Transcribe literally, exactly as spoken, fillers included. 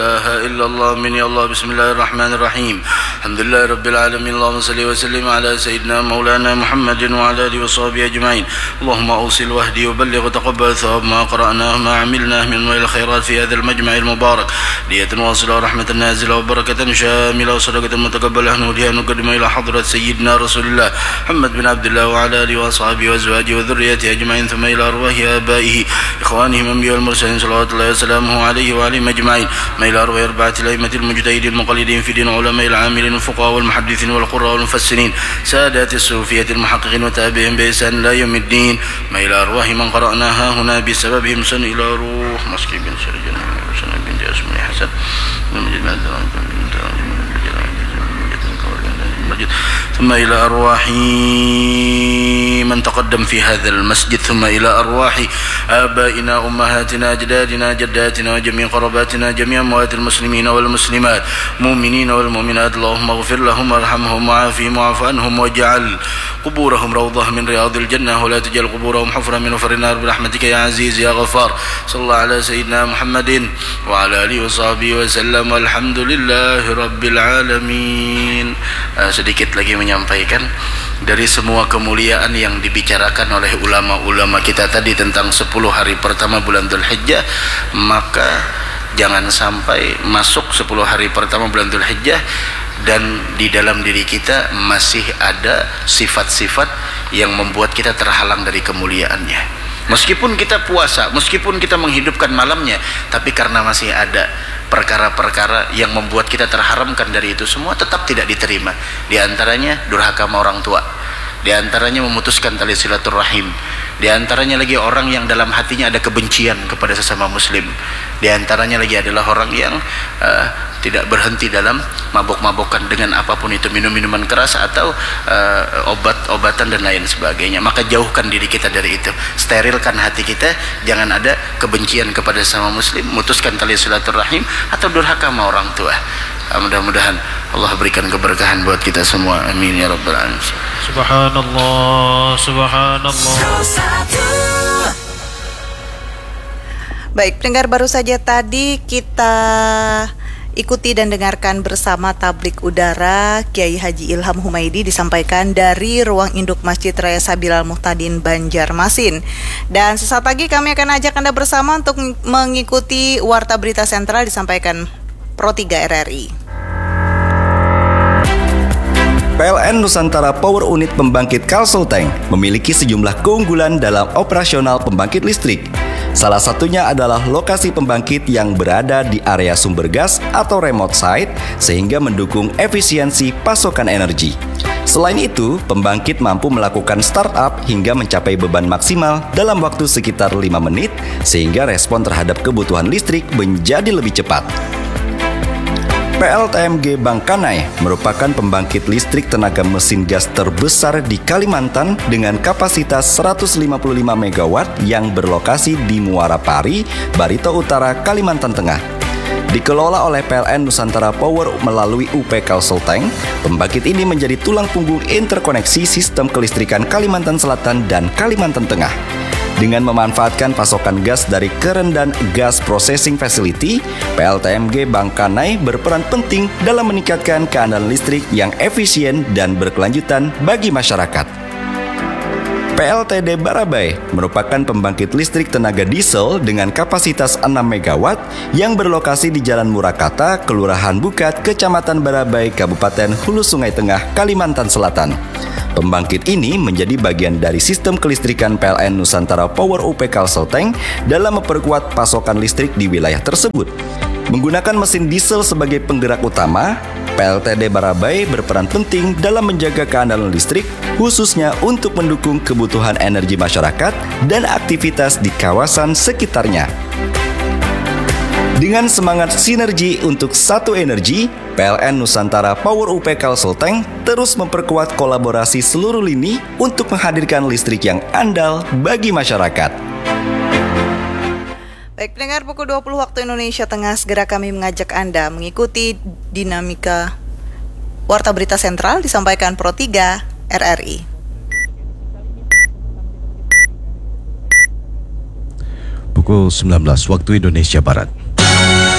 إله إلا الله من يا الله بسم الله الرحمن الرحيم الحمد لله رب العالمين اللهم صل وسلم على سيدنا مولانا محمد وعلى آله وصحبه أجمعين اللهم أوصل وهدي وبلغ وتقبل ثواب ما قرأناه ما عملناه من الخيرات في هذا المجمع المبارك نية واصلة ورحمة نازلة وبركة شاملة وصدقة متقبلة نوديها نقدم إلى حضرة سيدنا رسول الله محمد بن عبد الله وعلى آله وأصحابه وأزواجه وذريته أجمعين ثم إلى أرواح آبائه إخوانهم الأنبياء والمرسلين صلوات الله وسلامه عليه وعليهم أجمعين إلى أرواح أربعة الأئمة المجتهدين المقلدين في دين علماء العاملين الفقهاء والمحدثين والقراء والمفسرين سادات الصوفية المحققين وتابعين بإحسان إلى يوم الدين ما إلى أرواح من قرأناها هنا بسببهم سن إلى روح مسكي بن سرجان وسن بن أسماء حسن ثم إلى أرواح من تقدم في هذا المسجد ثم إلى أرواح آبائنا أمهاتنا أجدادنا جداتنا وجميع قرباتنا جميع أموات المسلمين والمسلمات مؤمنين والمؤمنات اللهم اغفر لهم وارحمهم وعافهم واعف عنهم واجعل قبورهم روضة من رياض الجنة ولا تجعل قبورهم حفرة من حفر النار برحمتك يا عزيز يا غفار صلى الله على سيدنا محمد وعلى آله وصحبه وسلم والحمد لله رب العالمين. Sedikit lagi menyampaikan dari semua kemuliaan yang dibicarakan oleh ulama-ulama kita tadi tentang sepuluh hari pertama bulan Dzulhijjah, maka jangan sampai masuk sepuluh hari pertama bulan Dzulhijjah dan di dalam diri kita masih ada sifat-sifat yang membuat kita terhalang dari kemuliaannya. Meskipun kita puasa, meskipun kita menghidupkan malamnya, tapi karena masih ada perkara-perkara yang membuat kita terharamkan dari itu semua, tetap tidak diterima. Di antaranya durhaka sama orang tua, di antaranya memutuskan tali silaturahim, di antaranya lagi orang yang dalam hatinya ada kebencian kepada sesama muslim, di antaranya lagi adalah orang yang uh, tidak berhenti dalam mabok-mabokan dengan apapun itu, minum-minuman keras atau uh, obat-obatan dan lain sebagainya. Maka jauhkan diri kita dari itu, sterilkan hati kita, jangan ada kebencian kepada sesama muslim, mutuskan tali silaturahim atau durhaka sama orang tua. Mudah-mudahan Allah berikan keberkahan buat kita semua, amin ya rabbal alamin. Subhanallah, subhanallah. Baik, pendengar, baru saja tadi kita ikuti dan dengarkan bersama tablik udara Kiai Haji Ilham Humaidi disampaikan dari ruang induk Masjid Raya Sabilal Muhtadin Banjarmasin. Dan sesaat lagi kami akan ajak Anda bersama untuk mengikuti Warta Berita Sentral disampaikan Pro tiga R R I. P L N Nusantara Power Unit Pembangkit Kalselteng memiliki sejumlah keunggulan dalam operasional pembangkit listrik. Salah satunya adalah lokasi pembangkit yang berada di area sumber gas atau remote site sehingga mendukung efisiensi pasokan energi. Selain itu, pembangkit mampu melakukan startup hingga mencapai beban maksimal dalam waktu sekitar lima menit sehingga respon terhadap kebutuhan listrik menjadi lebih cepat. P L T M G Bangkanai merupakan pembangkit listrik tenaga mesin gas terbesar di Kalimantan dengan kapasitas seratus lima puluh lima megawatt yang berlokasi di Muara Pari, Barito Utara, Kalimantan Tengah. Dikelola oleh P L N Nusantara Power melalui U P Kalselteng, pembangkit ini menjadi tulang punggung interkoneksi sistem kelistrikan Kalimantan Selatan dan Kalimantan Tengah. Dengan memanfaatkan pasokan gas dari Kerendan Gas Processing Facility, P L T M G Bangkanai berperan penting dalam meningkatkan keandalan listrik yang efisien dan berkelanjutan bagi masyarakat. P L T D Barabai merupakan pembangkit listrik tenaga diesel dengan kapasitas enam megawatt yang berlokasi di Jalan Murakata, Kelurahan Bukat, Kecamatan Barabai, Kabupaten Hulu Sungai Tengah, Kalimantan Selatan. Pembangkit ini menjadi bagian dari sistem kelistrikan P L N Nusantara Power U P Kalselteng dalam memperkuat pasokan listrik di wilayah tersebut. Menggunakan mesin diesel sebagai penggerak utama, P L T D Barabai berperan penting dalam menjaga keandalan listrik, khususnya untuk mendukung kebutuhan energi masyarakat dan aktivitas di kawasan sekitarnya. Dengan semangat sinergi untuk satu energi, P L N Nusantara Power U P Kalselteng terus memperkuat kolaborasi seluruh lini untuk menghadirkan listrik yang andal bagi masyarakat. Baik, pendengar, pukul dua puluh waktu Indonesia Tengah, segera kami mengajak Anda mengikuti dinamika Warta Berita Sentral disampaikan Pro tiga R R I. Pukul sembilan belas waktu Indonesia Barat.